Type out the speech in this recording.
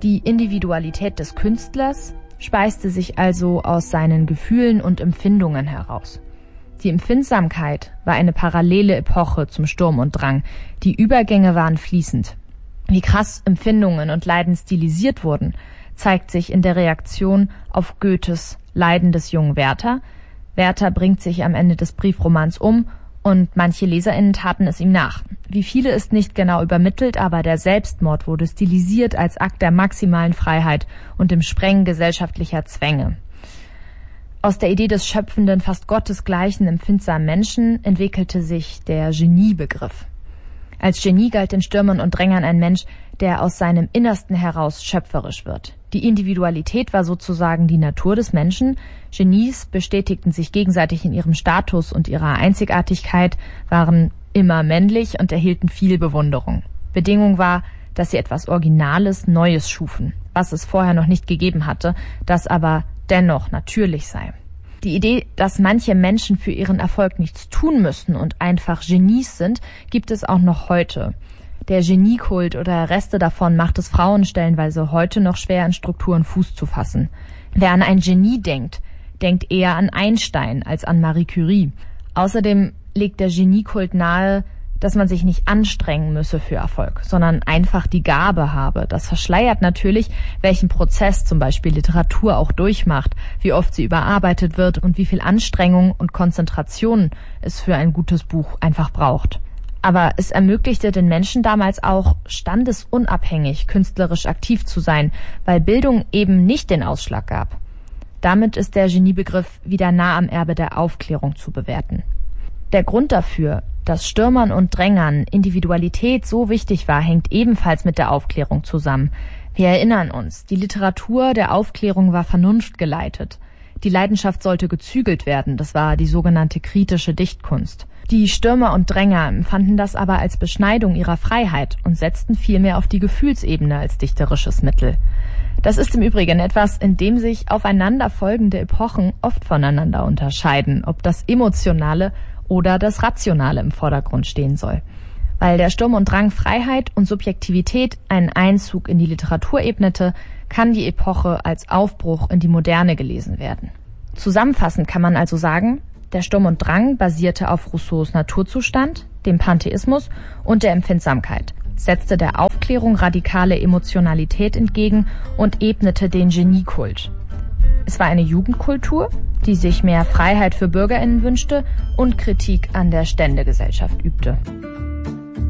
Die Individualität des Künstlers speiste sich also aus seinen Gefühlen und Empfindungen heraus. Die Empfindsamkeit war eine parallele Epoche zum Sturm und Drang. Die Übergänge waren fließend. Wie krass Empfindungen und Leiden stilisiert wurden, zeigt sich in der Reaktion auf Goethes Leiden des jungen Werther. Werther bringt sich am Ende des Briefromans um und manche LeserInnen taten es ihm nach. Wie viele ist nicht genau übermittelt, aber der Selbstmord wurde stilisiert als Akt der maximalen Freiheit und dem Sprengen gesellschaftlicher Zwänge. Aus der Idee des schöpfenden, fast gottesgleichen, empfindsamen Menschen entwickelte sich der Geniebegriff. Als Genie galt den Stürmern und Drängern ein Mensch, der aus seinem Innersten heraus schöpferisch wird. Die Individualität war sozusagen die Natur des Menschen. Genies bestätigten sich gegenseitig in ihrem Status und ihrer Einzigartigkeit, waren immer männlich und erhielten viel Bewunderung. Bedingung war, dass sie etwas Originales, Neues schufen, was es vorher noch nicht gegeben hatte, das aber dennoch natürlich sei. Die Idee, dass manche Menschen für ihren Erfolg nichts tun müssen und einfach Genies sind, gibt es auch noch heute. Der Geniekult oder Reste davon macht es Frauen stellenweise heute noch schwer, in Strukturen Fuß zu fassen. Wer an ein Genie denkt, denkt eher an Einstein als an Marie Curie. Außerdem legt der Geniekult nahe, dass man sich nicht anstrengen müsse für Erfolg, sondern einfach die Gabe habe. Das verschleiert natürlich, welchen Prozess zum Beispiel Literatur auch durchmacht, wie oft sie überarbeitet wird und wie viel Anstrengung und Konzentration es für ein gutes Buch einfach braucht. Aber es ermöglichte den Menschen damals auch, standesunabhängig künstlerisch aktiv zu sein, weil Bildung eben nicht den Ausschlag gab. Damit ist der Geniebegriff wieder nah am Erbe der Aufklärung zu bewerten. Der Grund dafür, dass Stürmern und Drängern Individualität so wichtig war, hängt ebenfalls mit der Aufklärung zusammen. Wir erinnern uns, die Literatur der Aufklärung war vernunftgeleitet. Die Leidenschaft sollte gezügelt werden, das war die sogenannte kritische Dichtkunst. Die Stürmer und Dränger empfanden das aber als Beschneidung ihrer Freiheit und setzten vielmehr auf die Gefühlsebene als dichterisches Mittel. Das ist im Übrigen etwas, in dem sich aufeinanderfolgende Epochen oft voneinander unterscheiden, ob das Emotionale oder das Rationale im Vordergrund stehen soll. Weil der Sturm und Drang Freiheit und Subjektivität einen Einzug in die Literatur ebnete, kann die Epoche als Aufbruch in die Moderne gelesen werden. Zusammenfassend kann man also sagen, der Sturm und Drang basierte auf Rousseaus Naturzustand, dem Pantheismus und der Empfindsamkeit, setzte der Aufklärung radikale Emotionalität entgegen und ebnete den Geniekult. Es war eine Jugendkultur, die sich mehr Freiheit für BürgerInnen wünschte und Kritik an der Ständegesellschaft übte.